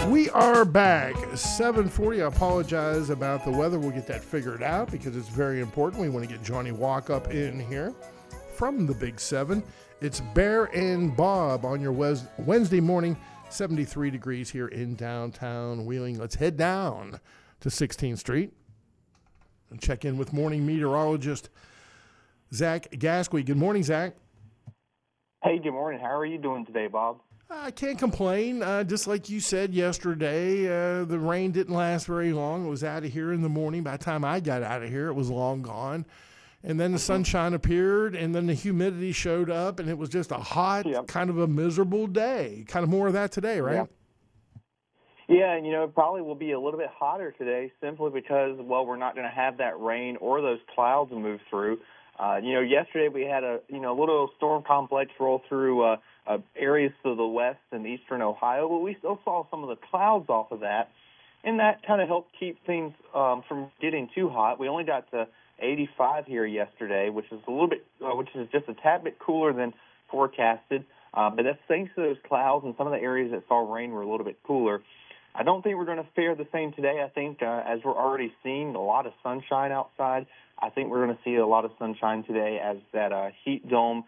We are back. 7:40. I apologize about the weather. We'll get that figured out because it's very important. We want to get Johnny Walk up in here from the Big 7. It's Bear and Bob on your Wednesday morning. 73 degrees here in downtown Wheeling. Let's head down to 16th Street and check in with morning meteorologist Zach Gasquet. Good morning, Zach. Hey, good morning. How are you doing today, Bob? I can't complain. Just like you said yesterday, the rain didn't last very long. It was out of here in the morning. By the time I got out of here, it was long gone. And then the sunshine appeared, and then the humidity showed up, and it was just a hot, kind of a miserable day. Kind of more of that today, right? Yeah, and, it probably will be a little bit hotter today simply because, we're not going to have that rain or those clouds move through. Yesterday we had a little storm complex roll through areas to the west and eastern Ohio, but we still saw some of the clouds off of that, and that kind of helped keep things from getting too hot. We only got to 85 here yesterday, which is just a tad bit cooler than forecasted, but that's thanks to those clouds, and some of the areas that saw rain were a little bit cooler. I don't think we're going to fare the same today. I think as we're already seeing a lot of sunshine outside, I think we're going to see a lot of sunshine today as that heat dome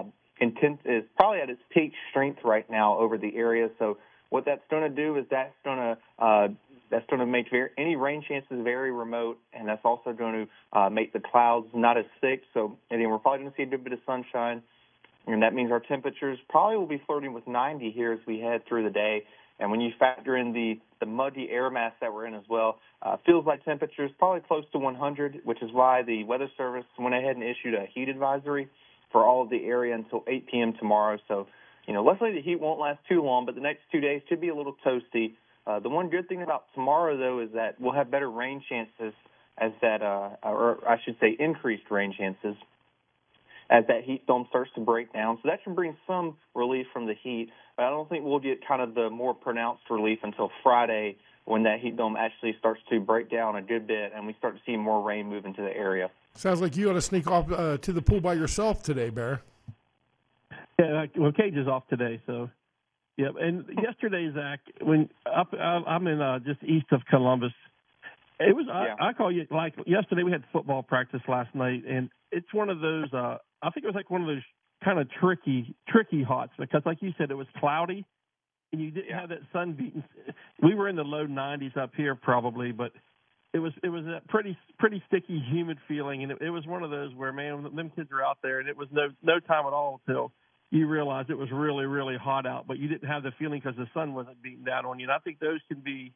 is probably at its peak strength right now over the area. So what that's going to do is that's going to make any rain chances very remote, and that's also going to make the clouds not as thick. So again, we're probably going to see a good bit of sunshine, and that means our temperatures probably will be flirting with 90 here as we head through the day. And when you factor in the muggy air mass that we're in as well, feels like temperatures probably close to 100, which is why the Weather Service went ahead and issued a heat advisory for all of the area until 8 p.m. tomorrow. So, luckily the heat won't last too long, but the next 2 days could be a little toasty. The one good thing about tomorrow, though, is that we'll have better rain chances increased rain chances as that heat dome starts to break down. So that should bring some relief from the heat. But I don't think we'll get kind of the more pronounced relief until Friday when that heat dome actually starts to break down a good bit and we start to see more rain move into the area. Sounds like you ought to sneak off to the pool by yourself today, Bear. Yeah, Cage is off today, so. Yep, and yesterday, Zach, I'm in just east of Columbus. It was I call you like yesterday. We had football practice last night, and it's one of those. I think it was like one of those kind of tricky hots because, like you said, it was cloudy, and you didn't have that sun beating. We were in the low 90s up here probably, but it was a pretty sticky, humid feeling, and it was one of those where, man, them kids are out there, and it was no time at all till you realized it was really, really hot out, but you didn't have the feeling because the sun wasn't beating down on you. And I think those can be,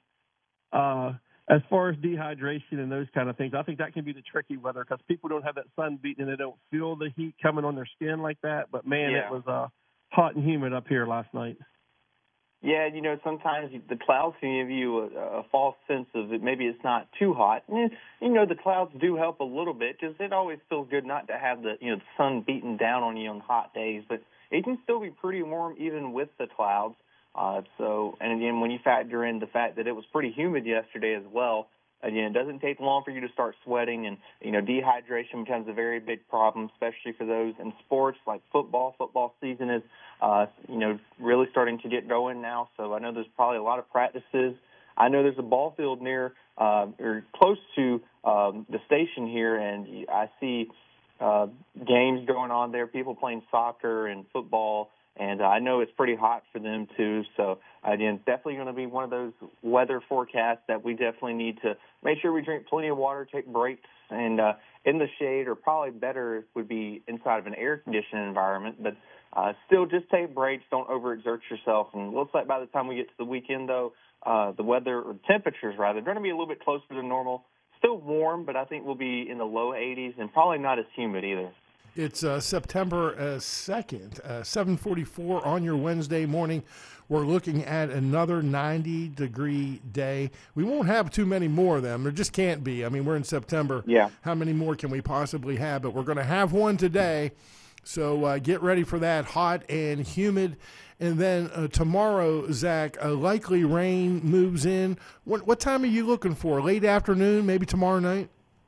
as far as dehydration and those kind of things, I think that can be the tricky weather because people don't have that sun beating and they don't feel the heat coming on their skin like that. But, man, It was hot and humid up here last night. Yeah, sometimes the clouds can give you a false sense of it. Maybe it's not too hot. And, the clouds do help a little bit because it always feels good not to have the sun beating down on you on hot days. But it can still be pretty warm even with the clouds. And again, when you factor in the fact that it was pretty humid yesterday as well, again, it doesn't take long for you to start sweating, and dehydration becomes a very big problem, especially for those in sports like football. Football season is really starting to get going now, so I know there's probably a lot of practices. I know there's a ball field near or close to the station here, and I see games going on there, people playing soccer and football, and I know it's pretty hot for them too. So, again, definitely going to be one of those weather forecasts that we definitely need to make sure we drink plenty of water, take breaks, and in the shade, or probably better would be inside of an air-conditioned environment. But still, just take breaks. Don't overexert yourself. And it looks like by the time we get to the weekend, though, the weather, or temperatures, rather, going to be a little bit closer to normal. Still warm, but I think we'll be in the low 80s and probably not as humid either. It's September 2nd, 7:44 on your Wednesday morning. We're looking at another 90-degree day. We won't have too many more of them. There just can't be. I mean, we're in September. Yeah. How many more can we possibly have? But we're going to have one today. So get ready for that, hot and humid. And then tomorrow, Zach, likely rain moves in. What time are you looking for? Late afternoon, maybe tomorrow night?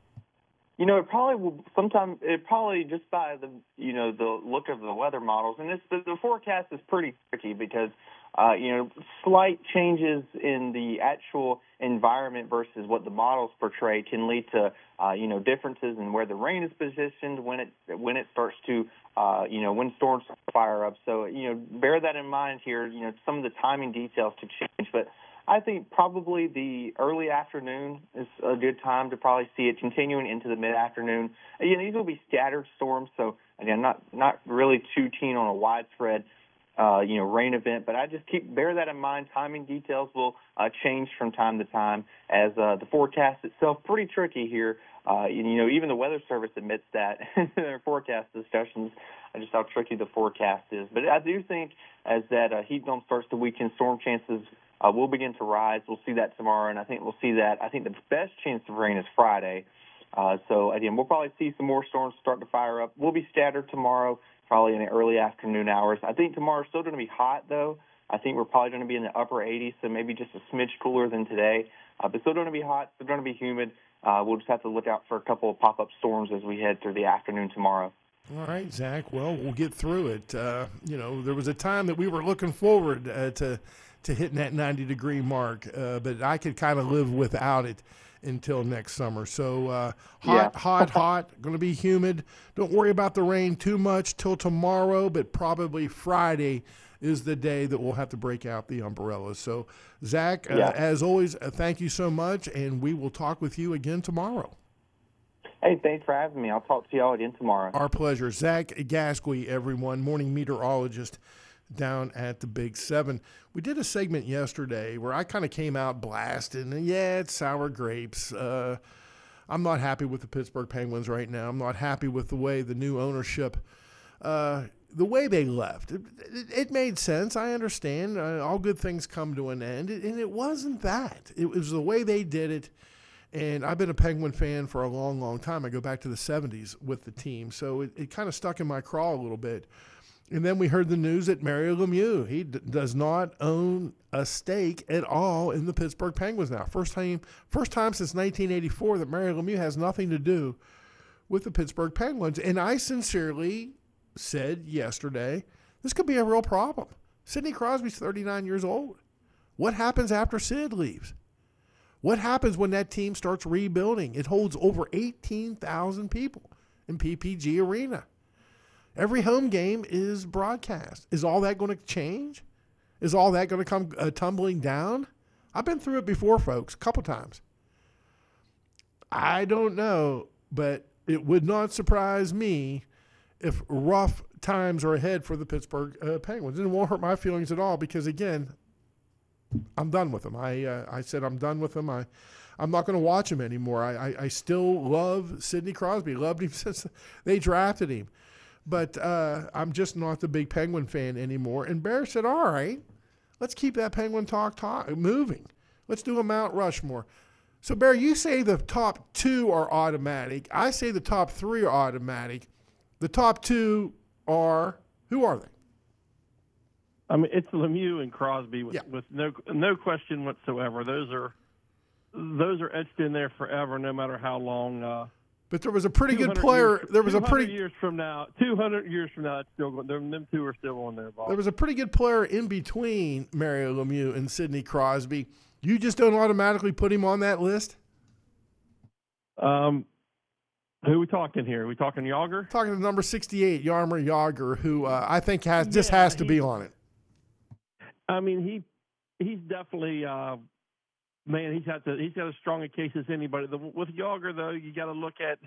It probably will sometime. It probably just by the the look of the weather models, and the forecast is pretty tricky because slight changes in the actual environment versus what the models portray can lead to, differences in where the rain is positioned when it starts to, when storms fire up. So, bear that in mind here. Some of the timing details could change, but I think probably the early afternoon is a good time to probably see it continuing into the mid-afternoon. These will be scattered storms, so again, not really too keen on a widespread rain event, but I just bear that in mind. Timing details will change from time to time as the forecast itself pretty tricky here. Even the Weather Service admits that in their forecast discussions, just how tricky the forecast is. But I do think as that heat dome starts to weaken, storm chances will begin to rise. We'll see that tomorrow, and I think we'll see that. I think the best chance of rain is Friday. So, again, we'll probably see some more storms start to fire up. We'll be scattered tomorrow, probably in the early afternoon hours. I think tomorrow's still going to be hot, though. I think we're probably going to be in the upper 80s, so maybe just a smidge cooler than today. But still going to be hot, still going to be humid. We'll just have to look out for a couple of pop-up storms as we head through the afternoon tomorrow. All right, Zach. Well, we'll get through it. There was a time that we were looking forward to hitting that 90-degree mark, but I could kind of live without it until next summer. So hot, going to be humid. Don't worry about the rain too much till tomorrow, but probably Friday is the day that we'll have to break out the umbrellas. So, Zach, as always, thank you so much, and we will talk with you again tomorrow. Hey, thanks for having me. I'll talk to y'all again tomorrow. Our pleasure. Zach Gasquey, everyone, morning meteorologist down at the Big 7. We did a segment yesterday where I kind of came out blasting, and it's sour grapes. I'm not happy with the Pittsburgh Penguins right now. I'm not happy with the way the new ownership, the way they left. It made sense. I understand. All good things come to an end, and it wasn't that. It was the way they did it. And I've been a Penguin fan for a long, long time. I go back to the 70s with the team. So it kind of stuck in my craw a little bit. And then we heard the news that Mario Lemieux, he does not own a stake at all in the Pittsburgh Penguins now. First time since 1984 that Mario Lemieux has nothing to do with the Pittsburgh Penguins. And I sincerely said yesterday, this could be a real problem. Sidney Crosby's 39 years old. What happens after Sid leaves? What happens when that team starts rebuilding? It holds over 18,000 people in PPG Arena. Every home game is broadcast. Is all that going to change? Is all that going to come tumbling down? I've been through it before, folks, a couple times. I don't know, but it would not surprise me if rough times are ahead for the Pittsburgh Penguins. And it won't hurt my feelings at all because, again, I'm done with them. I said I'm done with them. I'm not going to watch him anymore. I still love Sidney Crosby. Loved him since they drafted him. But I'm just not the big Penguin fan anymore. And Bear said, all right, let's keep that Penguin talk moving. Let's do a Mount Rushmore. So, Bear, you say the top two are automatic. I say the top three are automatic. The top two are, who are they? I mean, it's Lemieux and Crosby with no question whatsoever. Those are etched in there forever, no matter how long. But there was a pretty good player. There was a pretty 200 years from now. 200 years from now, it's still going. Them two are still on there. Bob. There was a pretty good player in between Mario Lemieux and Sidney Crosby. You just don't automatically put him on that list. Who are we talking here? Are we talking Jágr? Talking to number 68, Jaromir Jágr, who I think has to be on it. I mean, he's definitely man. He's got as strong a case as anybody. With Jágr, though, you got to look at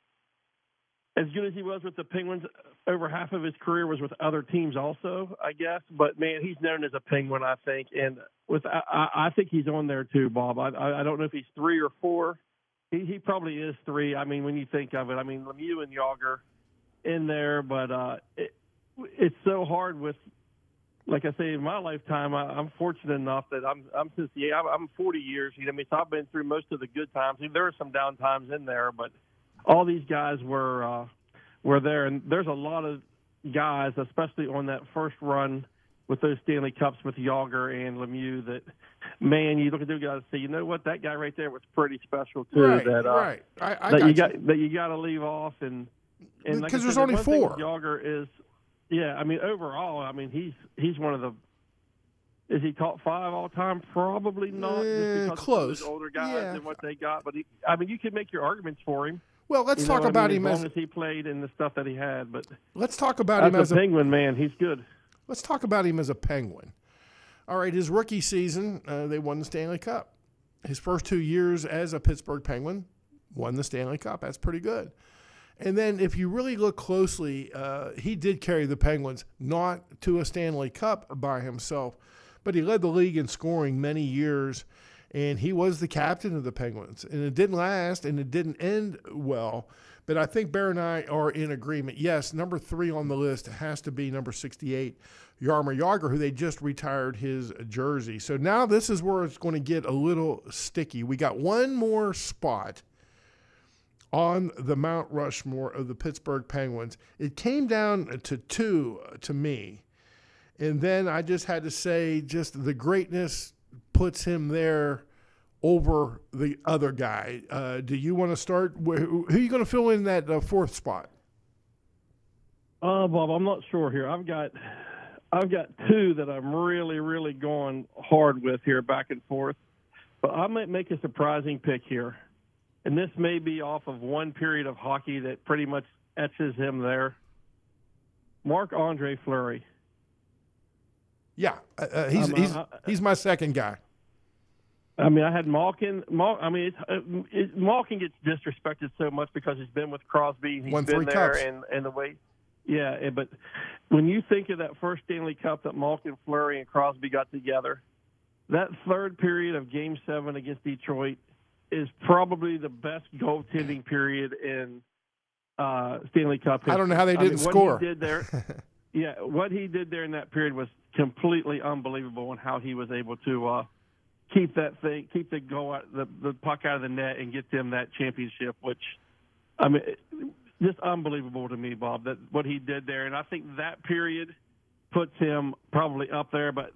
as good as he was with the Penguins. Over half of his career was with other teams, also, I guess. But man, he's known as a Penguin, I think, and I think he's on there too, Bob. I don't know if he's 3 or 4. He probably is 3. I mean, when you think of it, I mean, Lemieux and Jágr in there, but it's so hard with. Like I say, in my lifetime, I'm fortunate enough that I'm 40 years. You know, I mean, so I've been through most of the good times. There are some down times in there, but all these guys were there. And there's a lot of guys, especially on that first run with those Stanley Cups with Jágr and Lemieux, that man, you look at those guys and say, you know what, that guy right there was pretty special too. Right, right. That you got to leave off and because like there's only 4. Jágr is. Yeah, I mean, overall, I mean, he's one of the Is he top 5 all time? Probably not. Just because close. Of those older guys Yeah. and what they got. But you can make your arguments for him. Well, let's talk about him as long as he played and the stuff that he had. But let's talk about him as a Penguin, man. He's good. Let's talk about him as a Penguin. All right, his rookie season, they won the Stanley Cup. His first 2 years as a Pittsburgh Penguin, won the Stanley Cup. That's pretty good. And then if you really look closely, he did carry the Penguins not to a Stanley Cup by himself, but he led the league in scoring many years, and he was the captain of the Penguins. And it didn't last, and it didn't end well. But I think Bear and I are in agreement. Yes, number 3 on the list has to be number 68, Jaromir Jagr, who they just retired his jersey. So now this is where it's going to get a little sticky. We got one more spot on the Mount Rushmore of the Pittsburgh Penguins. It came down to 2 to me. And then I just had to say just the greatness puts him there over the other guy. Do you want to start? Who are you going to fill in that 4th spot? Bob, I'm not sure here. I've got 2 that I'm really, really going hard with here, back and forth. But I might make a surprising pick here. And this may be off of one period of hockey that pretty much etches him there. Marc-Andre Fleury. Yeah, he's my second guy. I mean, I had Malkin. Malkin gets disrespected so much because he's been with Crosby. He's won been 3 there, cups. and the way, yeah. But when you think of that first Stanley Cup that Malkin, Fleury, and Crosby got together, that third period of Game 7 against Detroit is probably the best goaltending period in Stanley Cup history. I don't know how they didn't score. What he did there, what he did there in that period was completely unbelievable, and how he was able to keep the puck out of the net and get them that championship. Which, I mean, just unbelievable to me, Bob. That what he did there, and I think that period puts him probably up there. But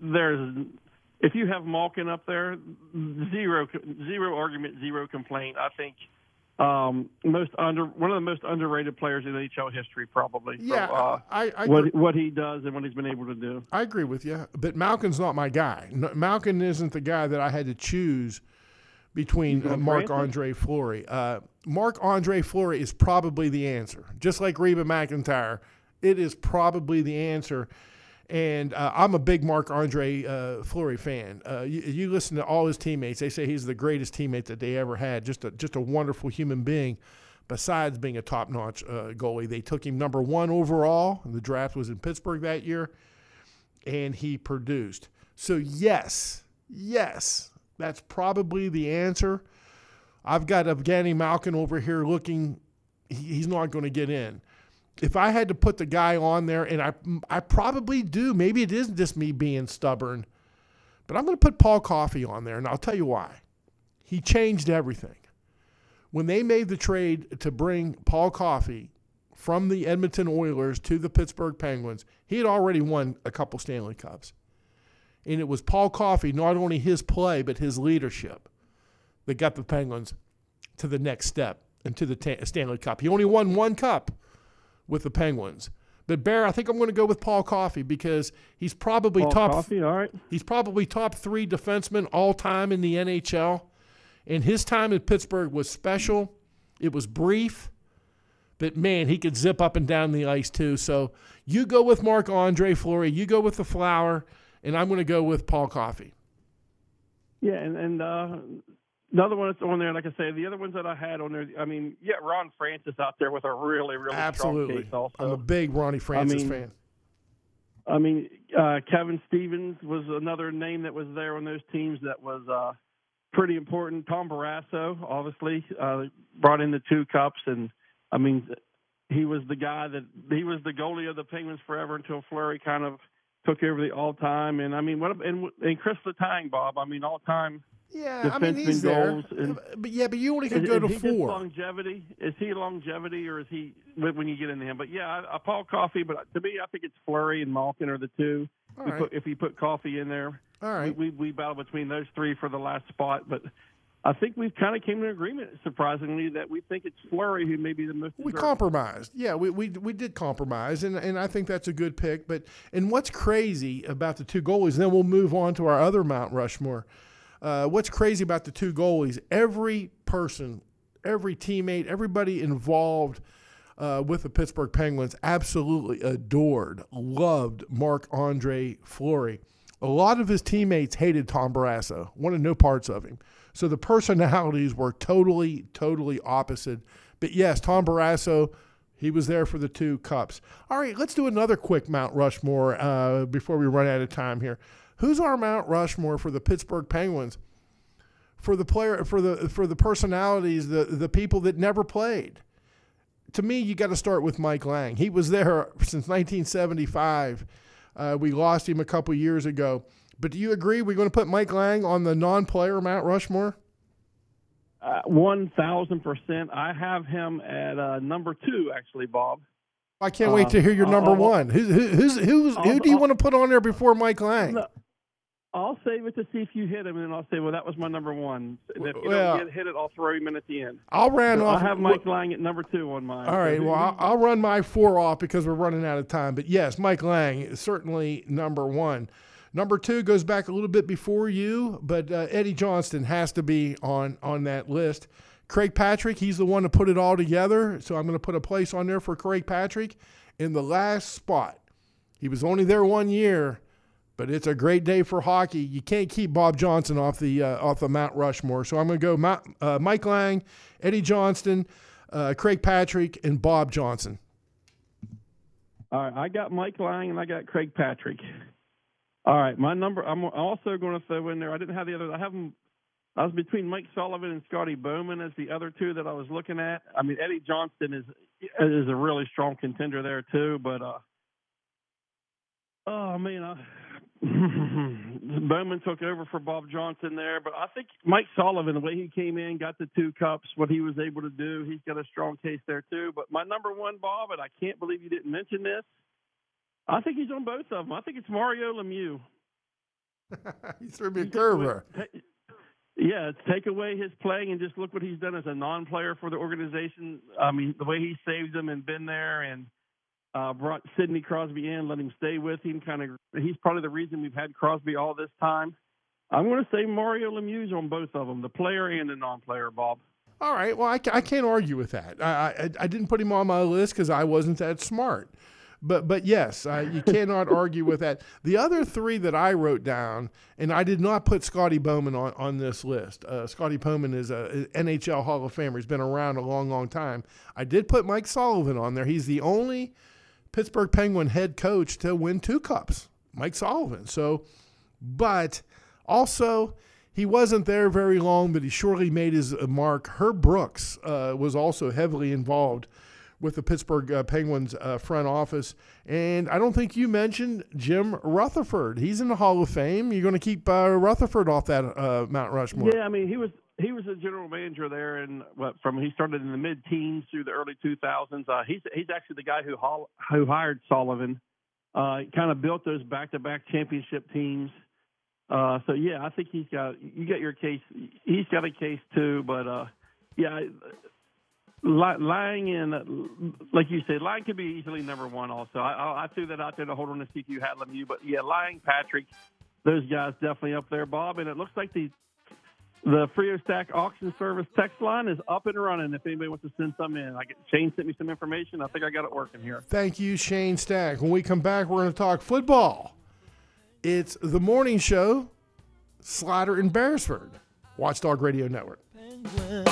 if you have Malkin up there, zero argument, zero complaint. I think one of the most underrated players in NHL history, probably. Yeah, what he does and what he's been able to do. I agree with you, but Malkin's not my guy. Malkin isn't the guy that I had to choose between Marc-Andre Fleury. Marc-Andre Fleury is probably the answer. Just like Reba McEntire, it is probably the answer. And I'm a big Marc-Andre Fleury fan. You listen to all his teammates; they say he's the greatest teammate that they ever had. Just a wonderful human being. Besides being a top-notch goalie, they took him number 1 overall. The draft was in Pittsburgh that year, and he produced. So yes, that's probably the answer. I've got Evgeny Malkin over here looking. He's not going to get in. If I had to put the guy on there, and I probably do, maybe it isn't just me being stubborn, but I'm going to put Paul Coffey on there, and I'll tell you why. He changed everything. When they made the trade to bring Paul Coffey from the Edmonton Oilers to the Pittsburgh Penguins, he had already won a couple Stanley Cups. And it was Paul Coffey, not only his play, but his leadership that got the Penguins to the next step and to the Stanley Cup. He only won 1 cup with the Penguins. But Bear, I think I'm going to go with Paul Coffey because he's probably he's probably top 3 defenseman all time in the NHL. And his time in Pittsburgh was special. It was brief. But, man, he could zip up and down the ice too. So you go with Marc-Andre Fleury. You go with the Flower. And I'm going to go with Paul Coffey. Yeah, and another one that's on there, like I say, the other ones that I had on there, I mean, Ron Francis out there with a really, really strong case also. I'm a big Ronnie Francis fan. I mean, Kevin Stevens was another name that was there on those teams that was pretty important. Tom Barrasso, obviously, brought in the 2 cups. And, I mean, he was the goalie of the Penguins forever until Fleury kind of took over the all-time. And, I mean, and Chris Letang, Bob, I mean, all-time. Yeah, I mean, he's there. But you only can go to 4. Longevity? Is he longevity, or is he when you get into him? But, yeah, Paul Coffey. But to me, I think it's Fleury and Malkin are the 2. If you put Coffey in there. All right. We battle between those 3 for the last spot. But I think we've kind of came to an agreement, surprisingly, that we think it's Fleury who may be the most deserving. We compromised. Yeah, we did compromise, and I think that's a good pick. And what's crazy about the two goalies, and then we'll move on to our other Mount Rushmore. What's crazy about the two goalies, every person, every teammate, everybody involved with the Pittsburgh Penguins absolutely adored, loved Marc-Andre Fleury. A lot of his teammates hated Tom Barrasso, wanted no parts of him. So the personalities were totally, totally opposite. But yes, Tom Barrasso, he was there for the 2 cups. All right, let's do another quick Mount Rushmore before we run out of time here. Who's our Mount Rushmore for the Pittsburgh Penguins? For the player, for the personalities, the people that never played. To me, you got to start with Mike Lange. He was there since 1975. We lost him a couple years ago. But do you agree we're going to put Mike Lange on the non-player Mount Rushmore? 1,000%. I have him at number 2, actually, Bob. I can't wait to hear your number 1. Who do you want to put on there before Mike Lange? No, I'll save it to see if you hit him, and then I'll say, well, that was my number 1. And if you don't hit it, I'll throw him in at the end. I'll have Mike Lange at number 2 on mine. All right, well, I'll run my 4 off because we're running out of time. But, yes, Mike Lange is certainly number 1. Number 2 goes back a little bit before you, but Eddie Johnston has to be on that list. Craig Patrick, he's the one to put it all together, so I'm going to put a place on there for Craig Patrick in the last spot. He was only there 1 year, but it's a great day for hockey. You can't keep Bob Johnson off the Mount Rushmore, so I'm going to go Mike Lange, Eddie Johnston, Craig Patrick, and Bob Johnson. All right, I got Mike Lange and I got Craig Patrick. All right, my number. I'm also going to throw in there. I didn't have the other. I was between Mike Sullivan and Scotty Bowman as the other 2 that I was looking at. I mean, Eddie Johnston is a really strong contender there too. But Bowman took over for Bob Johnson there. But I think Mike Sullivan, the way he came in, got the 2 cups, what he was able to do, he's got a strong case there too. But my number 1, Bob, and I can't believe you didn't mention this. I think he's on both of them. I think it's Mario Lemieux. He threw me a curve. Yeah, take away his playing and just look what he's done as a non-player for the organization. I mean, the way he saved them and been there and brought Sidney Crosby in, let him stay with him. He's probably the reason we've had Crosby all this time. I'm going to say Mario Lemieux's on both of them, the player and the non-player, Bob. All right, well, I can't argue with that. I didn't put him on my list because I wasn't that smart. But yes, you cannot argue with that. The other 3 that I wrote down, and I did not put Scotty Bowman on this list. Scotty Bowman is a NHL Hall of Famer. He's been around a long, long time. I did put Mike Sullivan on there. He's the only Pittsburgh Penguin head coach to win 2 cups, Mike Sullivan. So, but also he wasn't there very long, but he surely made his mark. Herb Brooks was also heavily involved with the Pittsburgh Penguins front office. And I don't think you mentioned Jim Rutherford. He's in the Hall of Fame. You're going to keep Rutherford off that Mount Rushmore. Yeah, I mean, he was a general manager there, and he started in the mid-teens through the early 2000s. He's actually the guy who hired Sullivan. Kind of built those back-to-back championship teams. So yeah, I think you got your case. He's got a case too, but yeah. Lange and, like you said, Lange could be easily number 1 also. I threw that out there to hold on to see if you had Lemieux. But, yeah, Lange, Patrick, those guys definitely up there, Bob. And it looks like the Frio Stack Auction Service text line is up and running if anybody wants to send some in. Shane sent me some information. I think I got it working here. Thank you, Shane Stack. When we come back, we're going to talk football. It's the morning show, Slider and Beresford, Watchdog Radio Network.